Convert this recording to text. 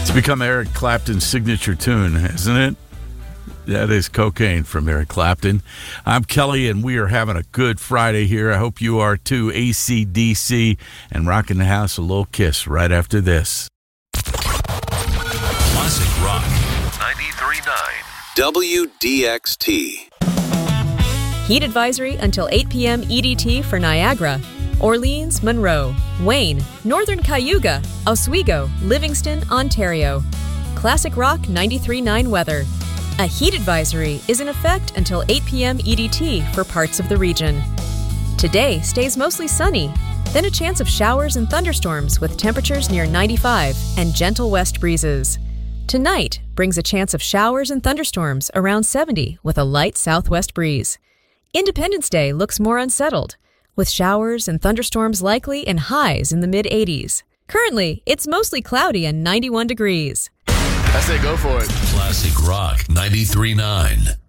It's become Eric Clapton's signature tune, hasn't it? That is Cocaine from Eric Clapton. I'm Kelly, and we are having a good Friday here. I hope you are too. AC/DC and rocking the house. A little kiss right after this. Classic Rock 93.9 WDXT. Heat advisory until 8 p.m. EDT for Niagara, Orleans, Monroe, Wayne, Northern Cayuga, Oswego, Livingston, Ontario. Classic Rock 93.9 weather. A heat advisory is in effect until 8 p.m. EDT for parts of the region. Today stays mostly sunny, then a chance of showers and thunderstorms with temperatures near 95 and gentle west breezes. Tonight brings a chance of showers and thunderstorms around 70 with a light southwest breeze. Independence Day looks more unsettled, with showers and thunderstorms likely and highs in the mid-80s. Currently, it's mostly cloudy and 91 degrees. I say go for it. Classic Rock 93.9